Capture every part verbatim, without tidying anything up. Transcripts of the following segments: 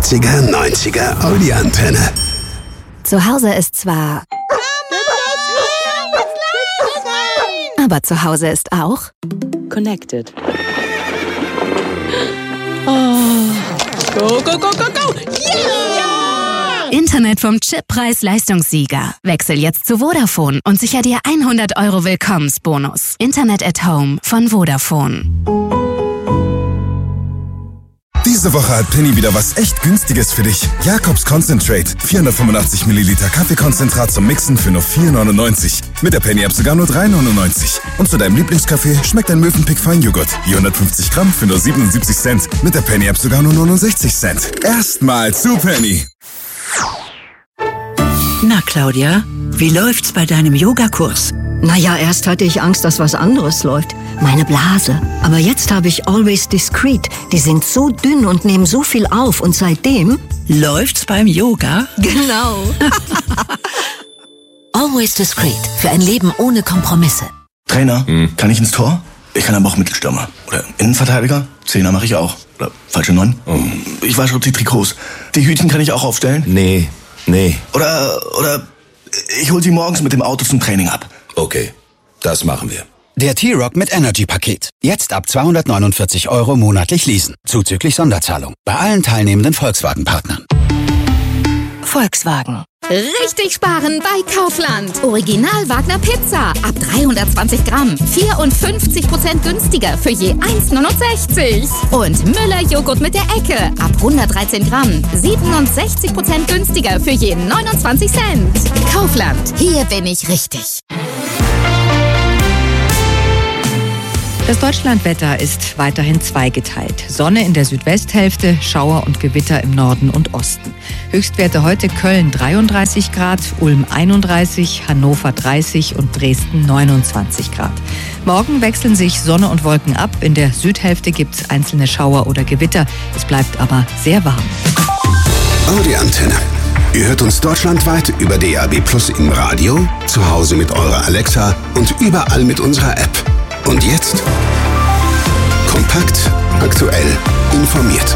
achtziger, neunziger Audi-Antenne. Zu Hause ist zwar... Aber zu Hause ist auch... Connected. Oh. Go, go, go, go, go! Yeah! Internet vom Chip Preis-Leistungssieger. Wechsel jetzt zu Vodafone und sicher dir hundert Euro Willkommensbonus. Internet at Home von Vodafone. Diese Woche hat Penny wieder was echt Günstiges für dich. Jakobs Concentrate. vierhundertfünfundachtzig Milliliter Kaffeekonzentrat zum Mixen für nur vier neunundneunzig. Mit der Penny-App sogar nur drei neunundneunzig. Und zu deinem Lieblingskaffee schmeckt ein Mövenpick Feinjoghurt. vierhundertfünfzig Gramm für nur siebenundsiebzig Cent. Mit der Penny-App sogar nur neunundsechzig Cent. Erstmal zu Penny. Na, Claudia, wie läuft's bei deinem Yogakurs? Naja, erst hatte ich Angst, dass was anderes läuft. Meine Blase. Aber jetzt habe ich Always Discreet. Die sind so dünn und nehmen so viel auf. Und seitdem... Läuft's beim Yoga? Genau. Always Discreet. Für ein Leben ohne Kompromisse. Trainer, hm. kann ich ins Tor? Ich kann aber auch Mittelstürmer. Oder Innenverteidiger? Zehner mache ich auch. Oder falsche Neun? Oh. Ich wasche auch die Trikots. Die Hütchen kann ich auch aufstellen? Nee, nee. Oder, oder ich hol sie morgens mit dem Auto zum Training ab. Okay, das machen wir. Der T-Rock mit Energy-Paket. Jetzt ab zweihundertneunundvierzig Euro monatlich leasen. Zuzüglich Sonderzahlung. Bei allen teilnehmenden Volkswagen-Partnern. Volkswagen. Richtig sparen bei Kaufland. Original Wagner Pizza. Ab dreihundertzwanzig Gramm. vierundfünfzig Prozent günstiger für je eins neunundsechzig. Und Müller Joghurt mit der Ecke. Ab hundertdreizehn Gramm. siebenundsechzig Prozent günstiger für je neunundzwanzig Cent. Kaufland. Hier bin ich richtig. Das Deutschlandwetter ist weiterhin zweigeteilt. Sonne in der Südwesthälfte, Schauer und Gewitter im Norden und Osten. Höchstwerte heute Köln dreiunddreißig Grad, Ulm einunddreißig, Hannover dreißig und Dresden neunundzwanzig Grad. Morgen wechseln sich Sonne und Wolken ab. In der Südhälfte gibt es einzelne Schauer oder Gewitter. Es bleibt aber sehr warm. Audi-Antenne. Ihr hört uns deutschlandweit über D A B Plus im Radio, zu Hause mit eurer Alexa und überall mit unserer App. Und jetzt kompakt, aktuell, informiert.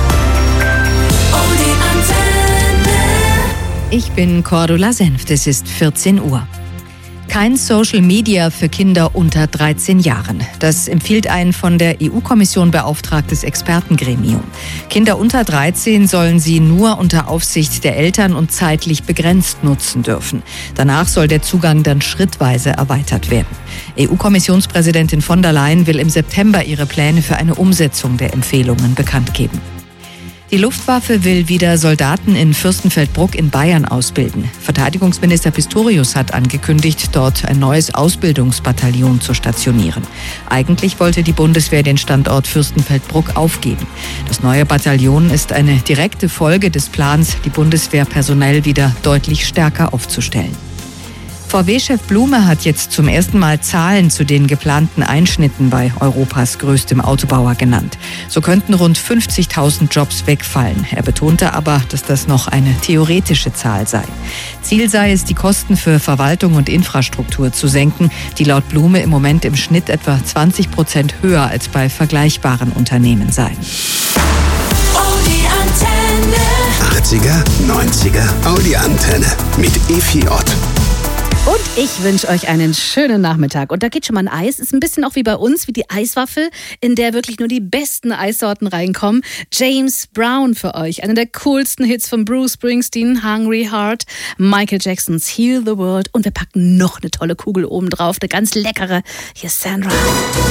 Ich bin Cordula Senft, es ist vierzehn Uhr. Kein Social Media für Kinder unter dreizehn Jahren. Das empfiehlt ein von der E U-Kommission beauftragtes Expertengremium. Kinder unter dreizehn sollen sie nur unter Aufsicht der Eltern und zeitlich begrenzt nutzen dürfen. Danach soll der Zugang dann schrittweise erweitert werden. E U-Kommissionspräsidentin von der Leyen will im September ihre Pläne für eine Umsetzung der Empfehlungen bekannt geben. Die Luftwaffe will wieder Soldaten in Fürstenfeldbruck in Bayern ausbilden. Verteidigungsminister Pistorius hat angekündigt, dort ein neues Ausbildungsbataillon zu stationieren. Eigentlich wollte die Bundeswehr den Standort Fürstenfeldbruck aufgeben. Das neue Bataillon ist eine direkte Folge des Plans, die Bundeswehr personell wieder deutlich stärker aufzustellen. V W-Chef Blume hat jetzt zum ersten Mal Zahlen zu den geplanten Einschnitten bei Europas größtem Autobauer genannt. So könnten rund fünfzigtausend Jobs wegfallen. Er betonte aber, dass das noch eine theoretische Zahl sei. Ziel sei es, die Kosten für Verwaltung und Infrastruktur zu senken, die laut Blume im Moment im Schnitt etwa zwanzig Prozent höher als bei vergleichbaren Unternehmen seien. achtziger, neunziger Audi-Antenne mit Efi Ott. Und ich wünsche euch einen schönen Nachmittag. Und da geht schon mal ein Eis. Ist ein bisschen auch wie bei uns, wie die Eiswaffel, in der wirklich nur die besten Eissorten reinkommen. James Brown für euch. Einer der coolsten Hits von Bruce Springsteen, Hungry Heart, Michael Jacksons Heal the World. Und wir packen noch eine tolle Kugel oben drauf. Eine ganz leckere. Hier ist Sandra.